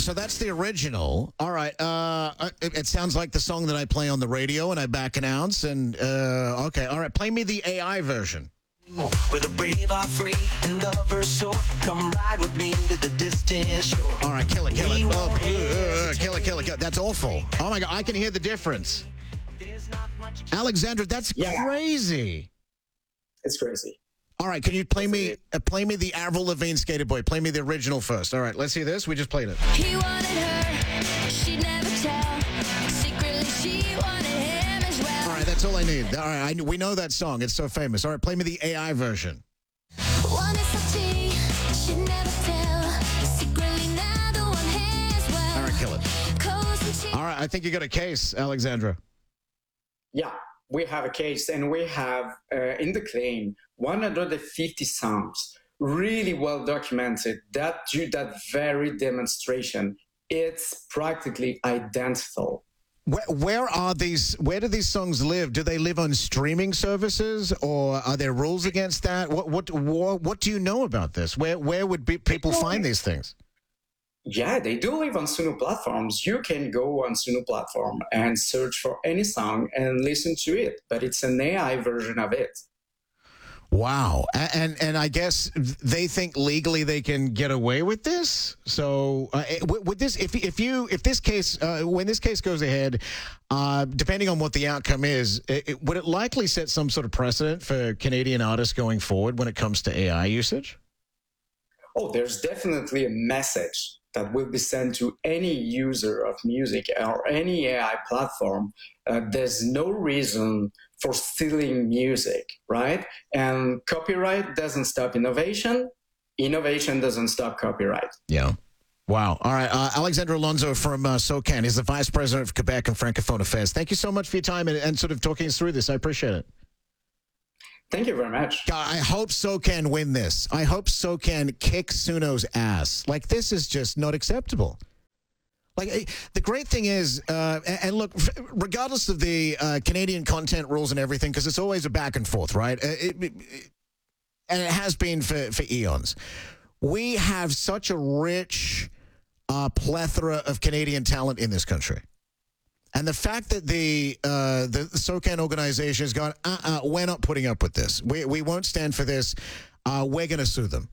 so that's the original. All right. It sounds like the song that I play on the radio and I back announce. And okay. All right. Play me the AI version. With a brave are free and lovers soar. Come ride with me to the distant shore. All right. Kill it. Kill it. Oh, kill it. Kill it. That's awful. Oh my God. I can hear the difference. Alexandra, that's crazy. It's crazy. All right, can you play me the Avril Lavigne Skater Boy? Play me the original first. All right, let's hear this. We just played it. He wanted her, she'd never tell. Secretly, she wanted him as well. All right, that's all I need. All right, we know that song. It's so famous. All right, play me the AI version. Wanted something, she'd never tell. Secretly, neither one has well. All right, kill it. All right, I think you got a case, Alexandra. Yeah, we have a case, and we have in the claim 150 songs, really well documented, that do that very demonstration. It's practically identical. Where are these? Where do these songs live? Do they live on streaming services, or are there rules against that? What do you know about this? Where would people find these things? Yeah, they do live on Suno platforms. You can go on Suno platform and search for any song and listen to it, but it's an AI version of it. Wow, and I guess they think legally they can get away with this. So with this, if this case when this case goes ahead, depending on what the outcome is, would it likely set some sort of precedent for Canadian artists going forward when it comes to AI usage? Oh, there's definitely a message that will be sent to any user of music or any AI platform. There's no reason for stealing music, right? And copyright doesn't stop innovation. Innovation doesn't stop copyright. Yeah. Wow. All right. Alexandra Alonso from SOCAN is the Vice President of Quebec and Francophone Affairs. Thank you so much for your time and sort of talking us through this. I appreciate it. Thank you very much. I hope SOCAN win this. I hope SOCAN kicks Suno's ass. Like, this is just not acceptable. Like, the great thing is, and look, regardless of the Canadian content rules and everything, because it's always a back and forth, right? And it has been for eons. We have such a rich plethora of Canadian talent in this country. And the fact that the SOCAN organization has gone, we're not putting up with this. We won't stand for this. We're going to sue them.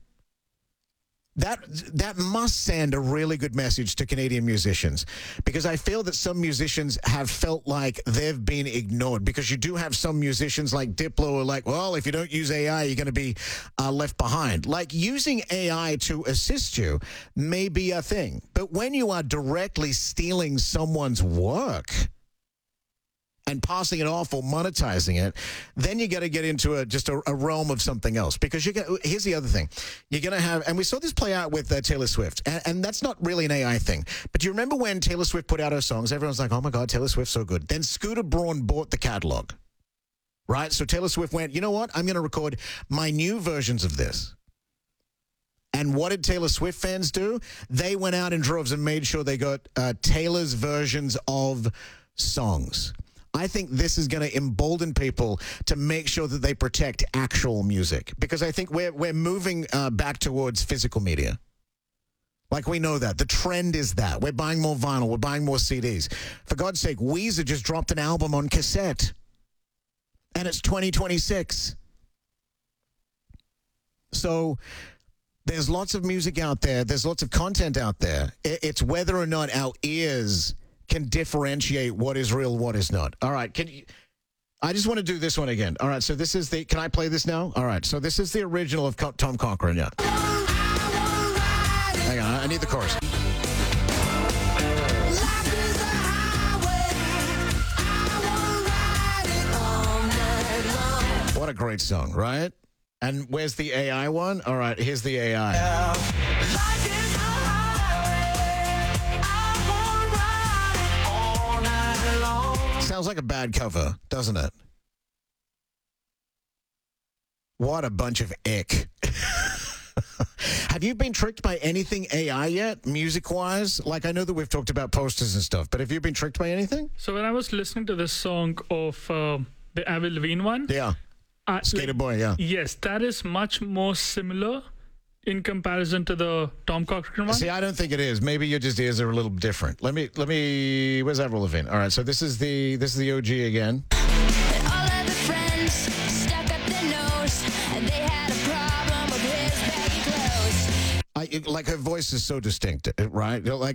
That must send a really good message to Canadian musicians, because I feel that some musicians have felt like they've been ignored, because you do have some musicians like Diplo who are like, well, if you don't use AI, you're going to be left behind. Like, using AI to assist you may be a thing, but when you are directly stealing someone's work and passing it off or monetizing it, then you got to get into a realm of something else. Because here's the other thing. You're going to have, and we saw this play out with Taylor Swift, and that's not really an AI thing. But do you remember when Taylor Swift put out her songs? Everyone's like, oh my God, Taylor Swift's so good. Then Scooter Braun bought the catalog, right? So Taylor Swift went, you know what? I'm going to record my new versions of this. And what did Taylor Swift fans do? They went out in droves and made sure they got Taylor's versions of songs. I think this is going to embolden people to make sure that they protect actual music, because I think we're moving back towards physical media. Like, we know that. The trend is that. We're buying more vinyl. We're buying more CDs. For God's sake, Weezer just dropped an album on cassette, and it's 2026. So there's lots of music out there. There's lots of content out there. It's whether or not our ears can differentiate what is real, what is not. All right, I just want to do this one again. All right, so this is can I play this now? All right, so this is the original of Tom Cochrane, yeah. Hang on, I need the chorus. What a great song, right? And where's the AI one? All right, here's the AI. Sounds like a bad cover, doesn't it? What a bunch of ick. Have you been tricked by anything AI yet, music-wise? Like, I know that we've talked about posters and stuff, but have you been tricked by anything? So when I was listening to this song of the Avril Lavigne one... Yeah. Skater Boy, yeah. Yes, that is much more similar in comparison to the Tom Cochrane one? See, I don't think it is. Maybe your just ears are a little different. Let me. Where's Avril Lavigne? All right, so this is the OG again. And all of the friends stuck up their nose, and they had a problem with his baggy clothes. Like her voice is so distinct, right? Like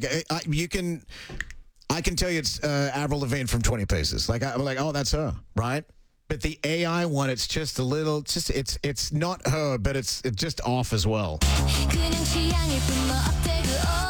I can tell you it's Avril Lavigne from 20 Paces. Like I'm like, oh, that's her, right? But the AI one, it's just a little, it's not her, but it's just off as well. 그냥 취향일 뿐만 업되고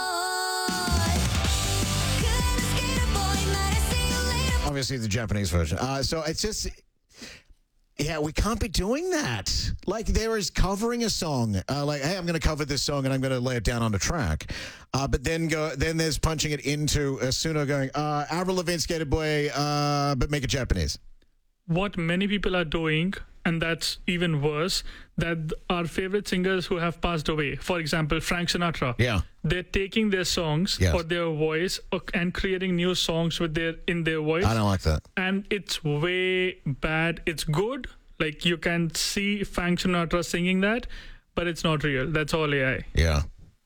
그대로 skater boy 말해 see you later. Obviously the Japanese version. So it's just, yeah, we can't be doing that. Like there is covering a song. Like, hey, I'm going to cover this song and I'm going to lay it down on the track. But then there's punching it into Suno going, Avril Lavigne Skater Boy, but make it Japanese. What many people are doing, and that's even worse, that our favorite singers who have passed away, for example, Frank Sinatra, Yeah. they're taking their songs Yes. or their voice and creating new songs with in their voice. I don't like that. And it's way bad. It's good. Like you can see Frank Sinatra singing that, but it's not real. That's all AI. Yeah.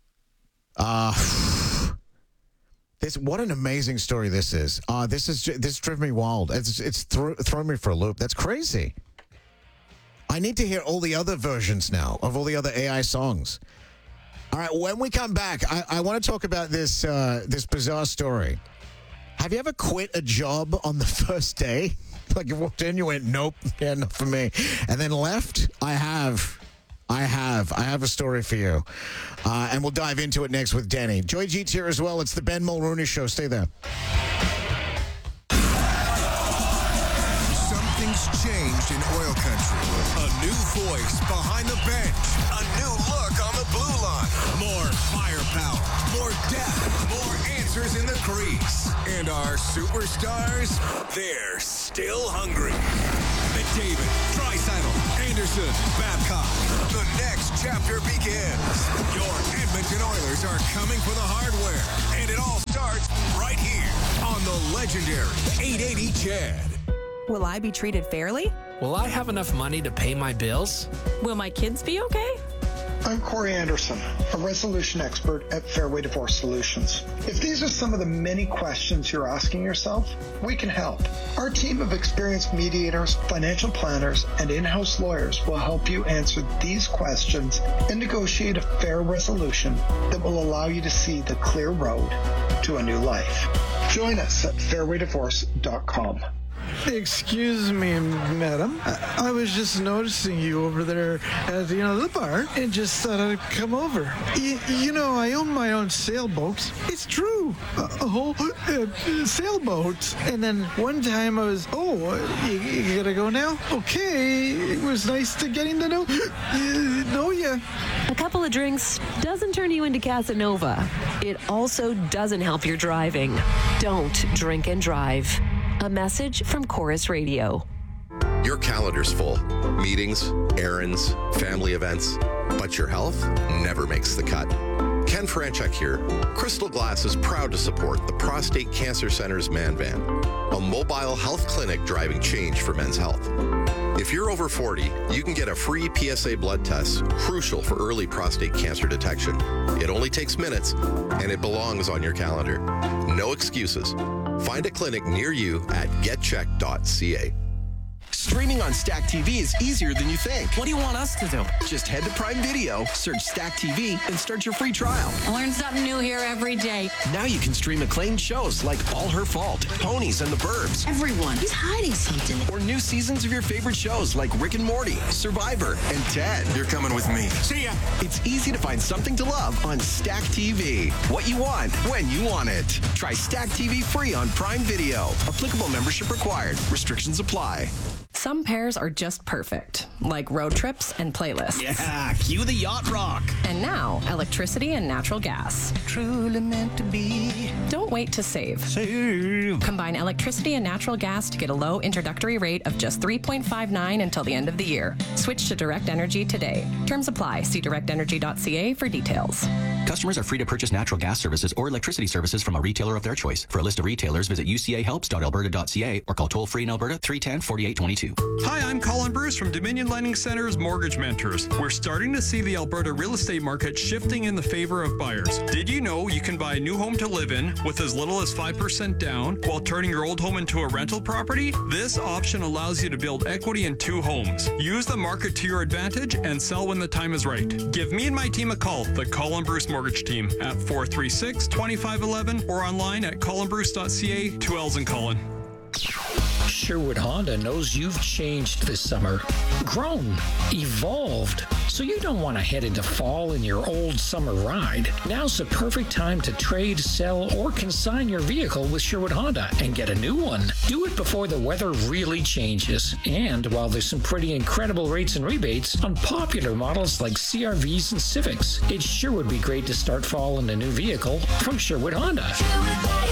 What an amazing story this is. This driven me wild. It's thrown me for a loop. That's crazy. I need to hear all the other versions now of all the other AI songs. All right, when we come back, I want to talk about this bizarre story. Have you ever quit a job on the first day? Like you walked in, you went, nope, yeah, not for me. And then left? I have a story for you. And we'll dive into it next with Denny. Joy G's here as well. It's the Ben Mulrooney Show. Stay there. Something's changed in oil country. A new voice behind the bench. A new look on the blue line. More firepower. More depth. More answers in the crease. And our superstars, they're still hungry. McDavid, Draisaitl, Anderson, Babcock. The next chapter begins. Your Edmonton Oilers are coming for the hardware. And it all starts right here on the legendary 880 Chad. Will I be treated fairly? Will I have enough money to pay my bills? Will my kids be okay? I'm Corey Anderson, a resolution expert at Fairway Divorce Solutions. If these are some of the many questions you're asking yourself, we can help. Our team of experienced mediators, financial planners, and in-house lawyers will help you answer these questions and negotiate a fair resolution that will allow you to see the clear road to a new life. Join us at fairwaydivorce.com. Excuse me, madam. I was just noticing you over there at, the bar and just thought I'd come over. I own my own sailboat. It's true. A whole sailboat. And then one time I was, you gotta go now? Okay. It was nice to getting to know you. A couple of drinks doesn't turn you into Casanova. It also doesn't help your driving. Don't drink and drive. A message from Chorus Radio. Your calendar's full. Meetings, errands, family events. But your health never makes the cut. Ken Franchuk here. Crystal Glass is proud to support the Prostate Cancer Center's Man Van, a mobile health clinic driving change for men's health. If you're over 40, you can get a free PSA blood test, crucial for early prostate cancer detection. It only takes minutes, and it belongs on your calendar. No excuses. Find a clinic near you at getcheck.ca. Streaming on Stack TV is easier than you think. What do you want us to do? Just head to Prime Video, search Stack TV, and start your free trial. I learn something new here every day. Now you can stream acclaimed shows like All Her Fault, Ponies, and The Burbs. Everyone is hiding something. Or new seasons of your favorite shows like Rick and Morty, Survivor, and Ted. You're coming with me. See ya! It's easy to find something to love on Stack TV. What you want, when you want it. Try Stack TV free on Prime Video. Applicable membership required. Restrictions apply. Some pairs are just perfect, like road trips and playlists. Yeah, cue the yacht rock. And now, electricity and natural gas. Truly meant to be. Don't wait to save. Combine electricity and natural gas to get a low introductory rate of just $3.59 until the end of the year. Switch to Direct Energy today. Terms apply. See directenergy.ca for details. Customers are free to purchase natural gas services or electricity services from a retailer of their choice. For a list of retailers, visit ucahelps.alberta.ca or call toll-free in Alberta 310-4822. to. Hi, I'm Colin Bruce from Dominion Lending Center's Mortgage Mentors. We're starting to see the Alberta real estate market shifting in the favor of buyers. Did you know you can buy a new home to live in with as little as 5% down while turning your old home into a rental property? This option allows you to build equity in 2 homes. Use the market to your advantage and sell when the time is right. Give me and my team a call, the Colin Bruce Mortgage Team, at 436-2511 or online at colinbruce.ca. 2 L's in Colin. Sherwood Honda knows you've changed this summer, grown, evolved, so you don't want to head into fall in your old summer ride. Now's the perfect time to trade, sell, or consign your vehicle with Sherwood Honda and get a new one. Do it before the weather really changes, and while there's some pretty incredible rates and rebates on popular models like CR-Vs and Civics. It sure would be great to start fall in a new vehicle from Sherwood Honda.